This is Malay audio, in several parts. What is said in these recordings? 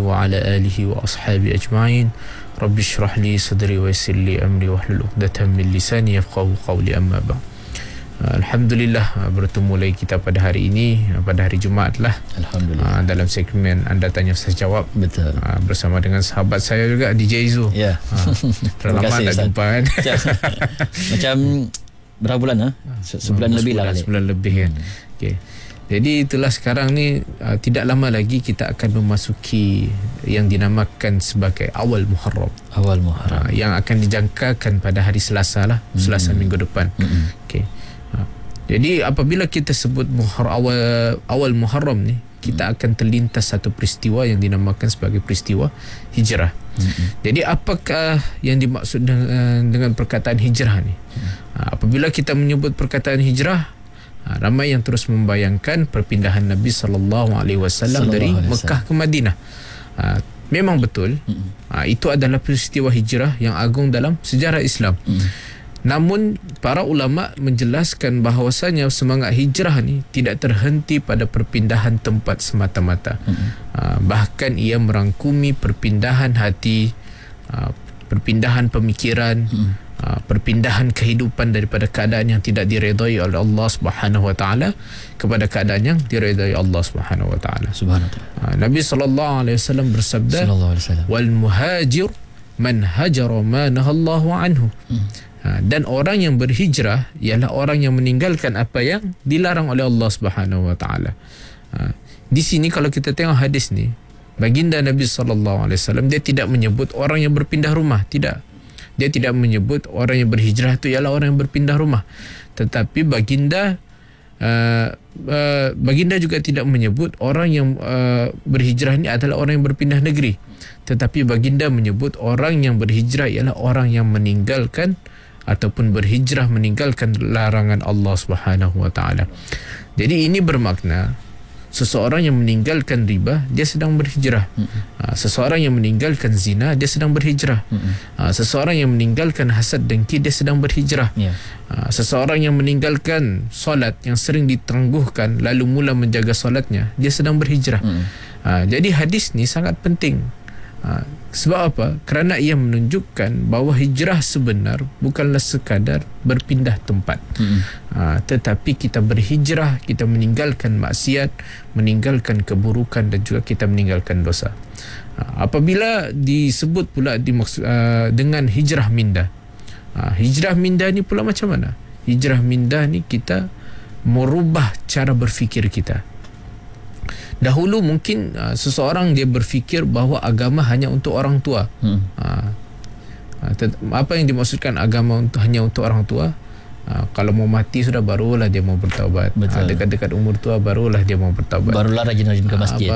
wa ala alihi wa ashabi ajma'in. Rabbi shrah li sadri wa yassir li amri wahlul 'uqdatam min lisani yafqahu qawli, amma ba'd. Alhamdulillah, bertemu lagi kita pada hari ini, pada hari Jumaat lah. Alhamdulillah. Dalam segmen Anda Tanya Saya Jawab. Betul. Bersama dengan sahabat saya juga, DJ Izu. Ya. Terlalu lama tak jumpa kan. Macam berapa bulan sebulan lebih lah. Sebulan lebih kan. Okay. Jadi itulah sekarang ni, tidak lama lagi kita akan memasuki yang dinamakan sebagai awal Muharram. Awal Muharram. Yang akan dijangkakan pada hari Selasa lah, Selasa minggu depan. Okay. Jadi apabila kita sebut awal Muharram ni, kita akan terlintas satu peristiwa yang dinamakan sebagai peristiwa hijrah. Jadi apakah yang dimaksud dengan perkataan hijrah ni? Apabila kita menyebut perkataan hijrah, ramai yang terus membayangkan perpindahan Nabi SAW dari Mekah ke Madinah. Memang betul, itu adalah peristiwa hijrah yang agung dalam sejarah Islam. Namun para ulama menjelaskan bahawasanya semangat hijrah ni tidak terhenti pada perpindahan tempat semata-mata. Bahkan ia merangkumi perpindahan hati, perpindahan pemikiran, perpindahan kehidupan daripada keadaan yang tidak diredai oleh Allah Subhanahu wa taala kepada keadaan yang diredai Allah Subhanahu wa taala. Nabi sallallahu alaihi wasallam bersabda, wal muhajir man hajara ma nahallahu anhu. Dan orang yang berhijrah ialah orang yang meninggalkan apa yang dilarang oleh Allah Subhanahu wa taala. Di sini kalau kita tengok hadis ni, baginda Nabi sallallahu alaihi wasallam dia tidak menyebut orang yang berpindah rumah, tidak. Dia tidak menyebut orang yang berhijrah itu ialah orang yang berpindah rumah. Tetapi baginda juga tidak menyebut orang yang berhijrah ini adalah orang yang berpindah negeri. Tetapi baginda menyebut orang yang berhijrah ialah orang yang meninggalkan ataupun berhijrah meninggalkan larangan Allah Subhanahu wa taala. Jadi ini bermakna seseorang yang meninggalkan riba, dia sedang berhijrah. Seseorang yang meninggalkan zina, dia sedang berhijrah. Seseorang yang meninggalkan hasad dengki, dia sedang berhijrah. Seseorang yang meninggalkan solat yang sering ditangguhkan lalu mula menjaga solatnya, dia sedang berhijrah. Jadi hadis ni sangat penting. Sebab apa? Kerana ia menunjukkan bahawa hijrah sebenar bukanlah sekadar berpindah tempat, tetapi kita berhijrah, kita meninggalkan maksiat, meninggalkan keburukan dan juga kita meninggalkan dosa. Apabila disebut pula dengan hijrah minda, hijrah minda ni pula macam mana? Hijrah minda ni kita merubah cara berfikir kita. Dahulu mungkin seseorang dia berfikir bahawa agama hanya untuk orang tua. Apa yang dimaksudkan agama hanya untuk orang tua? Kalau mau mati sudah barulah dia mau bertaubat. Dekat-dekat umur tua barulah dia mau bertaubat. Barulah rajin-rajin ke masjid.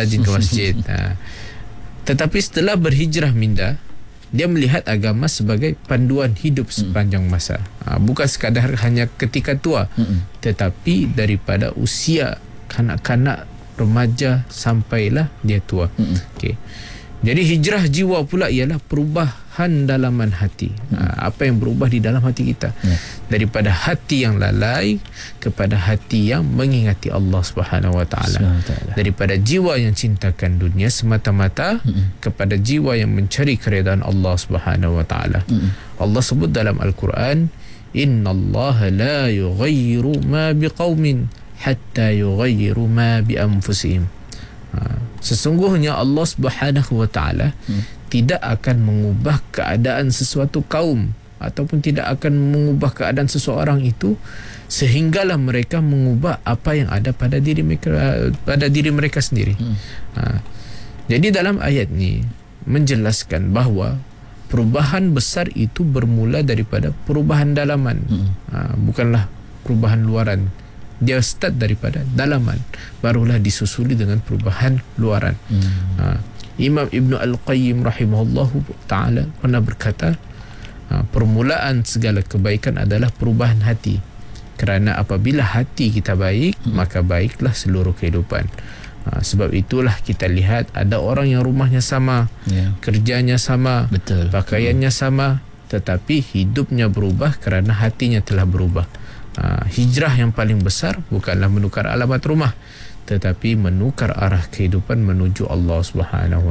Tetapi setelah berhijrah minda, dia melihat agama sebagai panduan hidup sepanjang masa. Bukan sekadar hanya ketika tua, tetapi daripada usia kanak-kanak, remaja sampailah dia tua. Okay. Jadi hijrah jiwa pula ialah perubahan dalaman hati. Apa yang berubah di dalam hati kita, daripada hati yang lalai kepada hati yang mengingati Allah Subhanahu wa taala, daripada jiwa yang cintakan dunia semata-mata kepada jiwa yang mencari keredaan Allah Subhanahu wa taala. Allah sebut dalam Al-Quran, innallaha la yughayyiru ma biqaumin hatta yughayyiru ma bi anfusihim. Sesungguhnya Allah Subhanahu wa taala tidak akan mengubah keadaan sesuatu kaum ataupun tidak akan mengubah keadaan seseorang itu sehinggalah mereka mengubah apa yang ada pada diri mereka sendiri. Jadi dalam ayat ni menjelaskan bahawa perubahan besar itu bermula daripada perubahan dalaman, bukanlah perubahan luaran. Dia start daripada dalaman, barulah disusuli dengan perubahan luaran. Imam Ibn Al-Qayyim rahimahullahu ta'ala pernah berkata, permulaan segala kebaikan adalah perubahan hati. Kerana apabila hati kita baik, maka baiklah seluruh kehidupan. Sebab itulah kita lihat ada orang yang rumahnya sama, kerjanya sama, pakaiannya sama, tetapi hidupnya berubah kerana hatinya telah berubah. Hijrah yang paling besar bukanlah menukar alamat rumah, tetapi menukar arah kehidupan menuju Allah Subhanahu